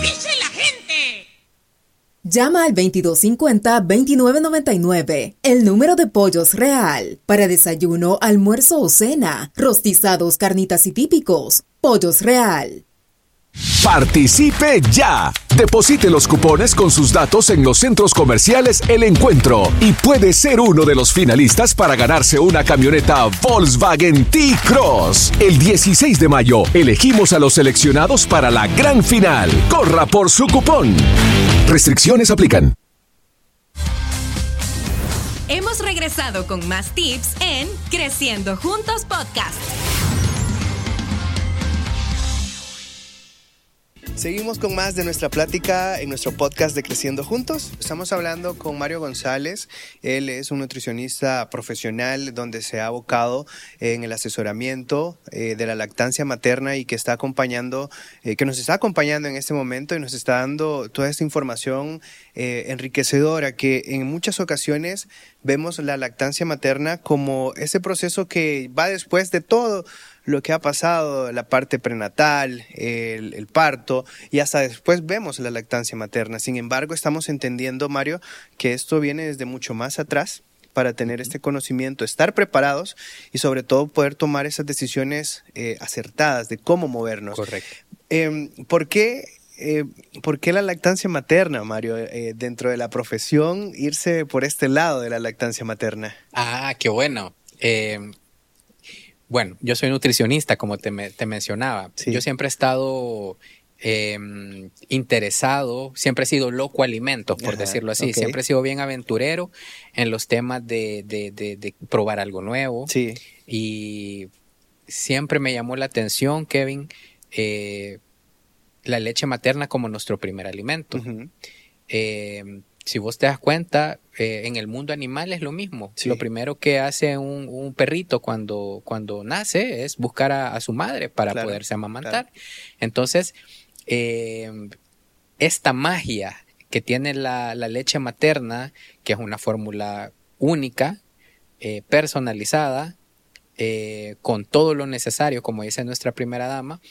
dice la gente! Llama al 2250-2999, el número de Pollos Real, para desayuno, almuerzo o cena, rostizados, carnitas y típicos. Pollos Real. ¡Participe ya! Deposite los cupones con sus datos en los centros comerciales El Encuentro y puede ser uno de los finalistas para ganarse una camioneta Volkswagen T-Cross. El 16 de mayo elegimos a los seleccionados para la gran final. ¡Corra por su cupón! Restricciones aplican. Hemos regresado con más tips en Creciendo Juntos Podcast. Seguimos con más de nuestra plática en nuestro podcast de Creciendo Juntos. Estamos hablando con Mario González. Él es un nutricionista profesional donde se ha abocado en el asesoramiento de la lactancia materna y que está acompañando, que nos está acompañando en este momento y nos está dando toda esta información enriquecedora que en muchas ocasiones vemos la lactancia materna como ese proceso que va después de todo lo que ha pasado, la parte prenatal, el parto, y hasta después vemos la lactancia materna. Sin embargo, estamos entendiendo, Mario, que esto viene desde mucho más atrás para tener este conocimiento, estar preparados y sobre todo poder tomar esas decisiones acertadas de cómo movernos. Correcto. ¿Por qué la lactancia materna, Mario? Dentro de la profesión, irse por este lado de la lactancia materna. Ah, qué bueno. Bueno, yo soy nutricionista, como te mencionaba. Sí. Yo siempre he estado interesado, siempre he sido loco a alimentos, por decirlo así. Okay. Siempre he sido bien aventurero en los temas de probar algo nuevo. Sí. Y siempre me llamó la atención, Kevin, la leche materna como nuestro primer alimento. Uh-huh. Si vos te das cuenta, en el mundo animal es lo mismo. Sí. Lo primero que hace un perrito cuando nace es buscar a su madre para poderse amamantar. Claro. Entonces, esta magia que tiene la leche materna, que es una fórmula única, personalizada, con todo lo necesario, como dice nuestra primera dama,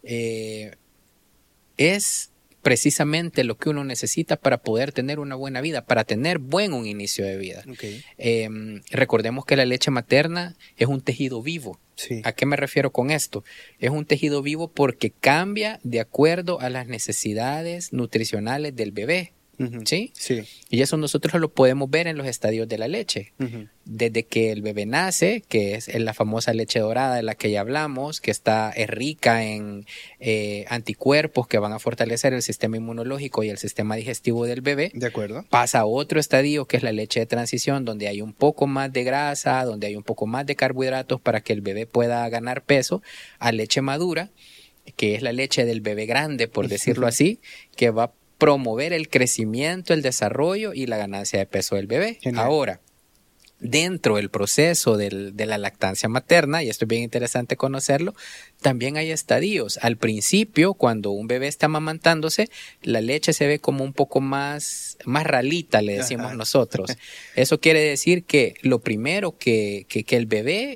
es precisamente lo que uno necesita para poder tener una buena vida, para tener un inicio de vida. Okay. Recordemos que la leche materna es un tejido vivo. Sí. ¿A qué me refiero con esto? Es un tejido vivo porque cambia de acuerdo a las necesidades nutricionales del bebé. Uh-huh. ¿Sí? Sí. Y eso nosotros lo podemos ver en los estadios de la leche. Uh-huh. Desde que el bebé nace, que es la famosa leche dorada de la que ya hablamos, que es rica en anticuerpos que van a fortalecer el sistema inmunológico y el sistema digestivo del bebé. De acuerdo. Pasa a otro estadio que es la leche de transición, donde hay un poco más de grasa, donde hay un poco más de carbohidratos para que el bebé pueda ganar peso, a leche madura, que es la leche del bebé grande, por decirlo así, que va a promover el crecimiento, el desarrollo y la ganancia de peso del bebé. Genial. Ahora, dentro del proceso de la lactancia materna, y esto es bien interesante conocerlo, también hay estadios. Al principio, cuando un bebé está amamantándose, la leche se ve como un poco más ralita, le decimos. Ajá. Nosotros. Eso quiere decir que lo primero que el bebé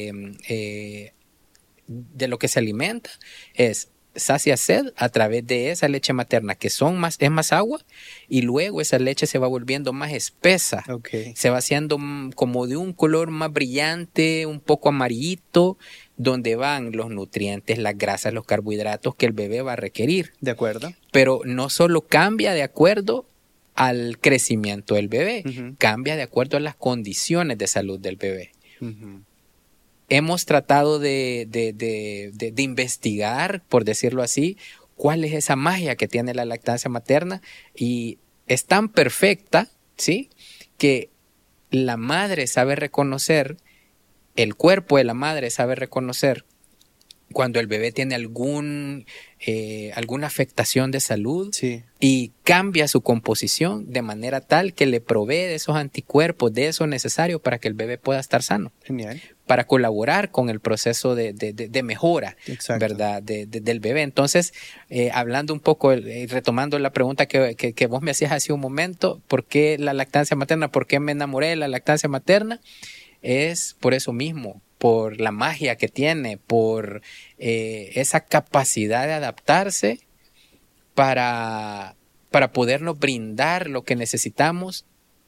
de lo que se alimenta es sacia sed a través de esa leche materna, que es más agua, y luego esa leche se va volviendo más espesa. Okay. Se va haciendo como de un color más brillante, un poco amarillito, donde van los nutrientes, las grasas, los carbohidratos que el bebé va a requerir. De acuerdo. Pero no solo cambia de acuerdo al crecimiento del bebé, uh-huh, cambia de acuerdo a las condiciones de salud del bebé. Uh-huh. Hemos tratado de investigar, por decirlo así, cuál es esa magia que tiene la lactancia materna, y es tan perfecta, ¿sí?, que la madre sabe reconocer, el cuerpo de la madre sabe reconocer cuando el bebé tiene alguna afectación de salud. Sí. Y cambia su composición de manera tal que le provee de esos anticuerpos, de eso necesario para que el bebé pueda estar sano. Genial. Para colaborar con el proceso de mejora. Exacto. ¿Verdad? Del bebé. Entonces, hablando un poco, retomando la pregunta que vos me hacías hace un momento, ¿por qué la lactancia materna? ¿Por qué me enamoré de la lactancia materna? Es por eso mismo, por la magia que tiene, por esa capacidad de adaptarse, para podernos brindar lo que necesitamos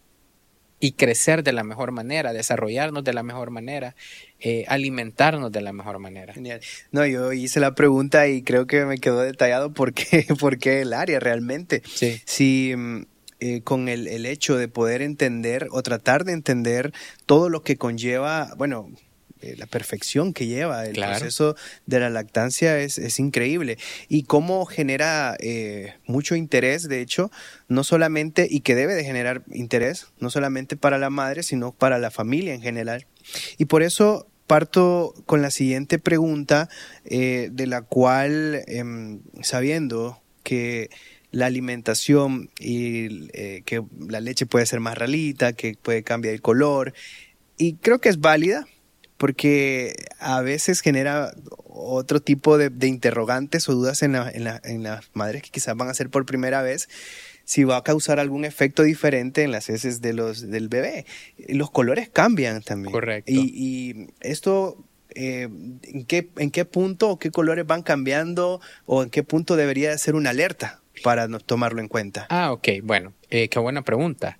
y crecer de la mejor manera, desarrollarnos de la mejor manera, alimentarnos de la mejor manera. Genial. No, yo hice la pregunta y creo que me quedó detallado por qué el área realmente. Sí. Si con el hecho de poder entender o tratar de entender todo lo que conlleva, bueno, la perfección que lleva el proceso de la lactancia es increíble, y cómo genera mucho interés, de hecho, no solamente, y que debe de generar interés, no solamente para la madre, sino para la familia en general. Y por eso parto con la siguiente pregunta, de la cual, sabiendo que la alimentación y que la leche puede ser más ralita, que puede cambiar el color, y creo que es válida, porque a veces genera otro tipo de interrogantes o dudas en las madres que quizás van a hacer por primera vez, si va a causar algún efecto diferente en las heces del bebé. Los colores cambian también. Correcto. Y esto, ¿en qué punto o qué colores van cambiando, o en qué punto debería ser una alerta para tomarlo en cuenta? Ok, bueno, qué buena pregunta.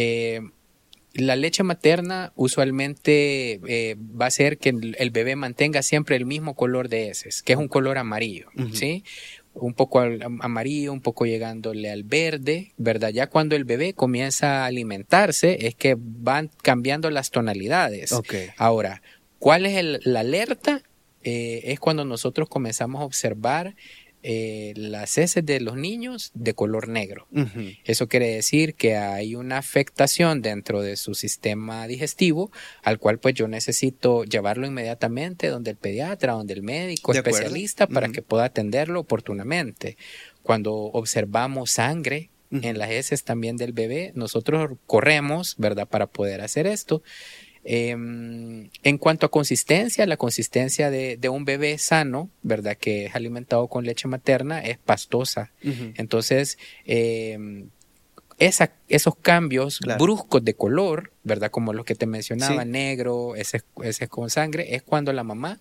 La leche materna usualmente va a hacer que el bebé mantenga siempre el mismo color de heces, que es un color amarillo, ¿sí? Un poco amarillo, un poco llegándole al verde, ¿verdad? Ya cuando el bebé comienza a alimentarse es que van cambiando las tonalidades. Okay. Ahora, ¿cuál es la alerta? Es cuando nosotros comenzamos a observar las heces de los niños de color negro. Uh-huh. Eso quiere decir que hay una afectación dentro de su sistema digestivo, al cual pues yo necesito llevarlo inmediatamente donde el pediatra, donde el médico especialista, para que pueda atenderlo oportunamente. Cuando observamos sangre en las heces también del bebé, nosotros corremos, ¿verdad?, para poder hacer esto. En cuanto a consistencia, la consistencia de un bebé sano, ¿verdad?, que es alimentado con leche materna, es pastosa. Uh-huh. Entonces, esos cambios bruscos de color, ¿verdad?, como los que te mencionaba, negro, ese con sangre, es cuando la mamá,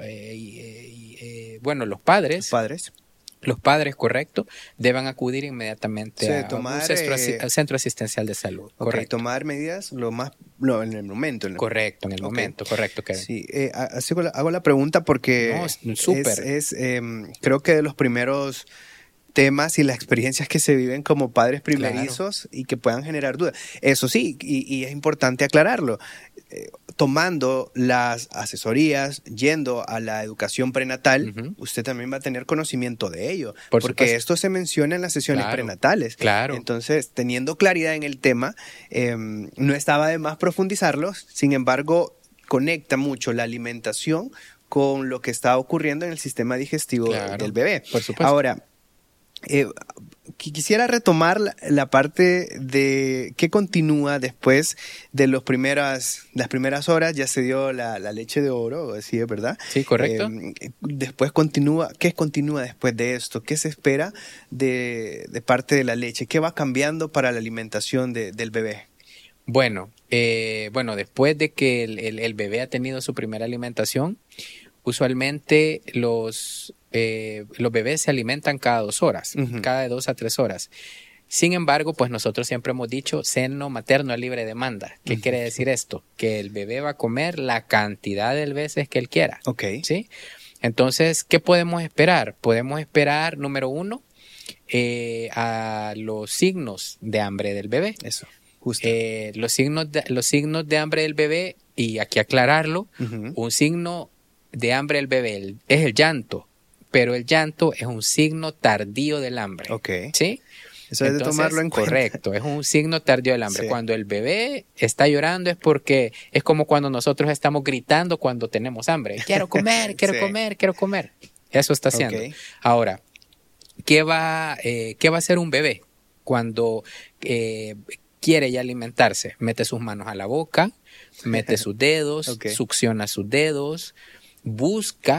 bueno, los padres, correcto, deben acudir inmediatamente a un centro asistencial de salud. Okay, correcto. Tomar medidas en el momento. Correcto, en el momento, correcto. Kevin. Sí, así hago la pregunta porque creo que de los primeros temas y las experiencias que se viven como padres primerizos y que puedan generar dudas. Eso sí, y es importante aclararlo. Tomando las asesorías, yendo a la educación prenatal, usted también va a tener conocimiento de ello, porque esto se menciona en las sesiones prenatales. Claro. Entonces, teniendo claridad en el tema, no estaba de más profundizarlo. Sin embargo, conecta mucho la alimentación con lo que está ocurriendo en el sistema digestivo del bebé. Por supuesto. Ahora, quisiera retomar la parte de qué continúa después de las primeras horas. Ya se dio la leche de oro, ¿sí es verdad? Sí, correcto. Después ¿qué continúa después de esto? ¿Qué se espera de parte de la leche? ¿Qué va cambiando para la alimentación del bebé? Bueno, después de que el bebé ha tenido su primera alimentación, usualmente los bebés se alimentan cada 2 horas, cada de 2 a 3 horas. Sin embargo, pues nosotros siempre hemos dicho seno materno a libre demanda. ¿Qué quiere decir esto? Que el bebé va a comer la cantidad de veces que él quiera. Okay. ¿Sí? Entonces, ¿qué podemos esperar? Podemos esperar, número 1, a los signos de hambre del bebé. Eso, justo. Los signos de hambre del bebé, y aquí aclararlo, un signo de hambre del bebé es el llanto, pero el llanto es un signo tardío del hambre. Okay. ¿Sí? Eso es de tomarlo en cuenta. Correcto, es un signo tardío del hambre. Sí. Cuando el bebé está llorando es porque es como cuando nosotros estamos gritando cuando tenemos hambre. Quiero comer, quiero comer, quiero comer. Eso está haciendo. Okay. Ahora, ¿qué va a hacer un bebé cuando quiere ya alimentarse? Mete sus manos a la boca, mete sus dedos, succiona sus dedos, busca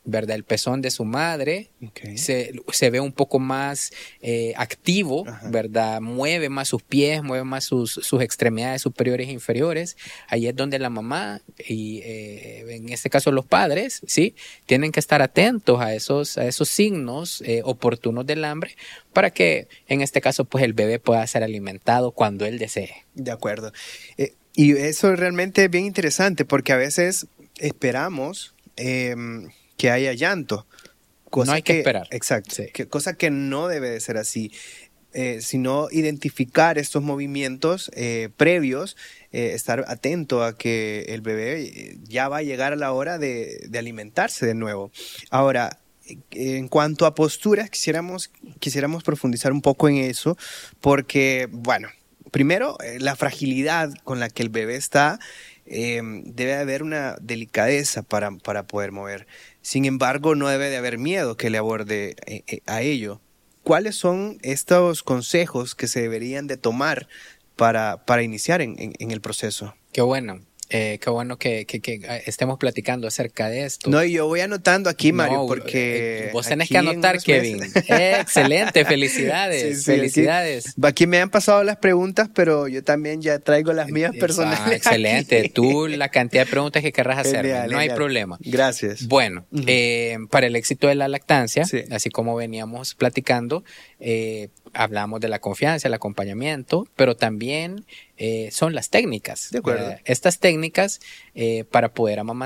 ¿verdad? El pezón de su madre Okay. se ve un poco más activo, Ajá. ¿verdad? Mueve más sus pies, mueve más sus extremidades superiores e inferiores. Ahí es donde la mamá y en este caso los padres, ¿sí? Tienen que estar atentos a esos signos oportunos del hambre para que en este caso pues el bebé pueda ser alimentado cuando él desee. De acuerdo. Y eso realmente es bien interesante porque a veces esperamos que haya llanto. No hay que esperar. Exacto. Sí. Cosa que no debe de ser así. Sino identificar estos movimientos previos, estar atento a que el bebé ya va a llegar a la hora de alimentarse de nuevo. Ahora, en cuanto a posturas, quisiéramos profundizar un poco en eso, porque, bueno, primero, la fragilidad con la que el bebé está, debe haber una delicadeza para poder mover. Sin embargo, no debe de haber miedo que le aborde a ello. ¿Cuáles son estos consejos que se deberían de tomar para iniciar en el proceso? Qué bueno que estemos platicando acerca de esto. No, y yo voy anotando aquí, Mario, No, porque... vos tenés aquí que anotar, en unos Kevin. meses- Excelente, felicidades, Sí, felicidades. Aquí me han pasado las preguntas, pero yo también ya traigo las mías personales. Excelente. aquí. Tú la cantidad de preguntas que querrás hacerme, Genial, no hay genial. problema. Gracias. Bueno, para el éxito de la lactancia, Sí. así como veníamos platicando, hablamos de la confianza, el acompañamiento, pero también son las técnicas. De acuerdo. Estas técnicas para poder amamantar